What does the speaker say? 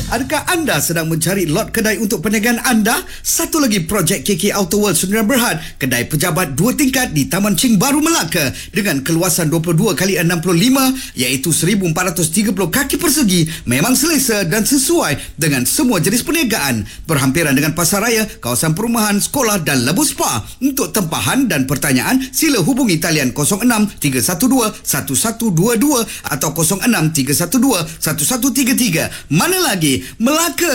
Adakah anda sedang mencari lot kedai untuk perniagaan anda? Satu lagi projek KK Outer World Sdn Bhd, kedai pejabat 2 tingkat di Taman Ching Baru Melaka dengan keluasan 22x65 iaitu 1430 kaki persegi, memang selesa dan sesuai dengan semua jenis perniagaan. Berhampiran dengan pasar raya, kawasan perumahan, sekolah dan lebuh spa. Untuk tempahan dan pertanyaan, sila hubungi talian 06 312 1122 atau 06 312 1133. Mana lagi? Melaka,